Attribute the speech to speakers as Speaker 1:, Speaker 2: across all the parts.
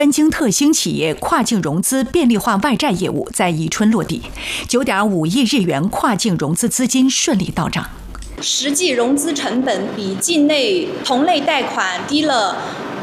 Speaker 1: 专精特新企业跨境融资便利化外债业务在宜春落地，9.5亿日元跨境融资资金顺利到账，
Speaker 2: 实际融资成本比境内同类贷款低了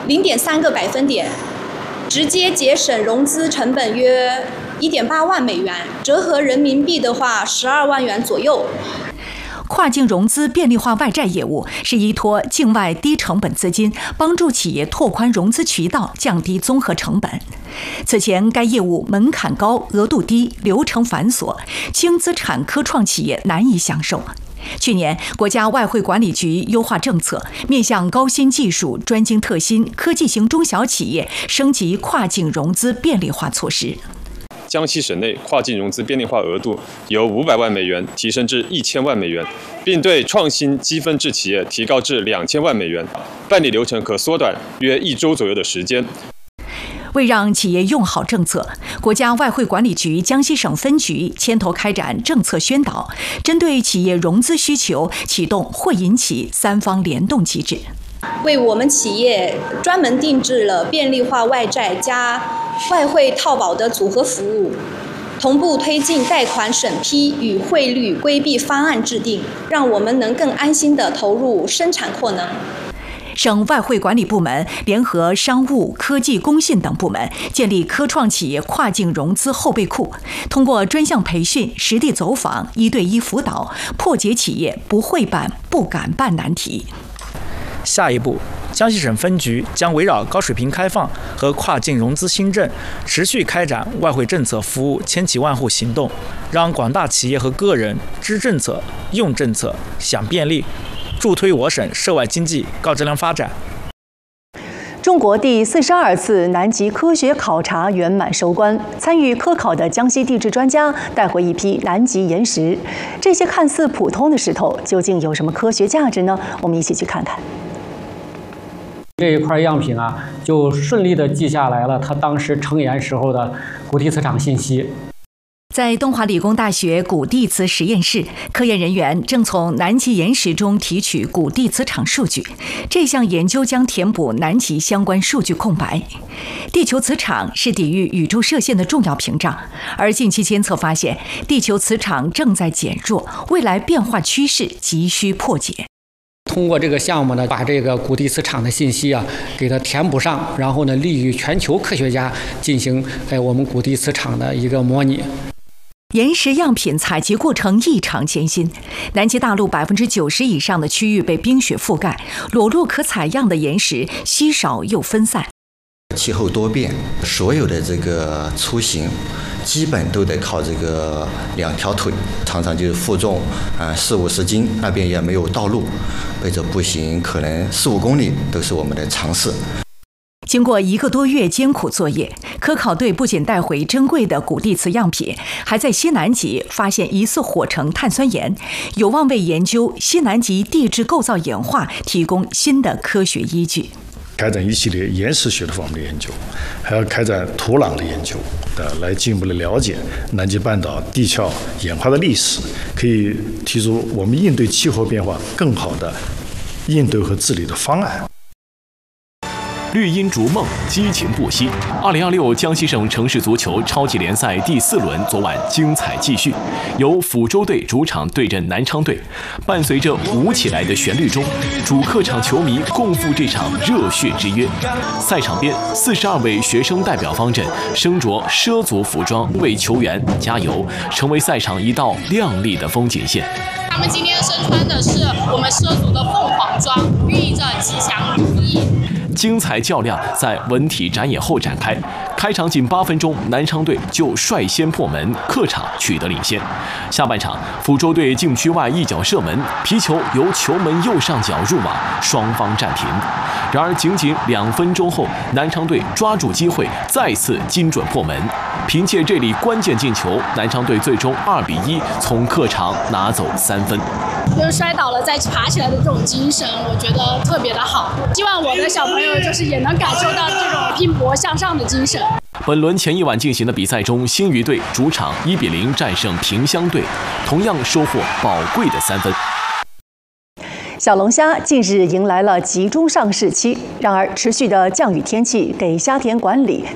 Speaker 2: 0.3个百分点，直接节省融资成本约1.8万美元，折合人民币的话12万元左右。
Speaker 1: 跨境融资便利化外债业务是依托境外低成本资金，帮助企业拓宽融资渠道，降低综合成本。此前，该业务门槛高、额度低、流程繁琐，轻资产科创企业难以享受。去年，国家外汇管理局优化政策，面向高新技术、专精特新、科技型中小企业，升级跨境融资便利化措施。
Speaker 3: 江西省内跨境融资便利化额度由500万美元提升至1000万美元，并对创新积分制企业提高至2000万美元，办理流程可缩短约1周左右的时间。
Speaker 1: 为让企业用好政策，国家外汇管理局江西省分局牵头开展政策宣导，针对企业融资需求，启动会银企3方联动机制，
Speaker 2: 为我们企业专门定制了便利化外债加外汇套保的组合服务，同步推进贷款审批与汇率规避方案制定，让我们能更安心地投入生产扩能。
Speaker 1: 省外汇管理部门联合商务、科技、工信等部门，建立科创企业跨境融资后备库，通过专项培训、实地走访、1对1辅导，破解企业不会办、不敢办难题。
Speaker 4: 下一步，江西省分局将围绕高水平开放和跨境融资新政，持续开展外汇政策服务千企万户行动，让广大企业和个人知政策、用政策、享便利，助推我省涉外经济高质量发展。
Speaker 5: 中国第42次南极科学考察圆满收官，参与科考的江西地质专家带回一批南极岩石。这些看似普通的石头，究竟有什么科学价值呢？我们一起去看看。
Speaker 6: 这一块样品啊，就顺利地记下来了它当时成岩时候的谷地磁场信息。
Speaker 1: 在东华理工大学谷地磁实验室，科研人员正从南极岩石中提取谷地磁场数据。这项研究将填补南极相关数据空白。地球磁场是抵御宇宙射线的重要屏障，而近期监测发现，地球磁场正在减弱，未来变化趋势急需破解。
Speaker 6: 通过这个项目呢，把这个谷地磁场的信息啊给它填补上，然后呢，利于全球科学家进行我们谷地磁场的一个模拟。
Speaker 1: 岩石样品采集过程异常艰辛，南极大陆90%以上的区域被冰雪覆盖，裸露可采样的岩石稀少又分散。
Speaker 7: 气候多变，所有的这个出行基本都得靠这个2条腿，常常就是负重40-50斤，那边也没有道路，背着步行可能4-5公里都是我们的常事。
Speaker 1: 经过1个多月艰苦作业，科考队不仅带回珍贵的谷地磁样品，还在西南极发现疑似火成碳酸盐，有望为研究西南极地质构造演化提供新的科学依据。
Speaker 8: 开展一系列岩石学的方面的研究，还要开展土壤的研究来进一步的了解南极半岛地壳演化的历史，可以提出我们应对气候变化更好的应对和治理的方案。
Speaker 9: 绿茵逐梦，激情不息。2026江西省城市足球超级联赛第4轮昨晚精彩继续，由抚州队主场对阵南昌队。伴随着舞起来的旋律中，主客场球迷共赴这场热血之约。赛场边，42位学生代表方阵，身着畲族服装为球员加油，成为赛场一道亮丽的风景线。
Speaker 10: 他们今天身穿的是我们畲族的凤凰装，寓意着吉祥如意。
Speaker 9: 精彩较量在文体展演后展开，开场仅8分钟，南昌队就率先破门，客场取得领先。下半场，抚州队禁区外一脚射门，皮球由球门右上角入网，双方战平。然而仅2分钟后，南昌队抓住机会，再次精准破门。凭借这里关键进球，南昌队最终2-1从客场拿走3分。
Speaker 10: 就是摔倒了再爬起来的这种精神，我觉得特别的好。希望我的小朋友就是也能感受到这种拼搏向上的精神。
Speaker 9: 本轮前一晚进行的比赛中，新余队主场1-0战胜萍乡队，同样收获宝贵的3分。
Speaker 5: 小龙虾近日迎来了集中上市期，然而持续的降雨天气给虾田管理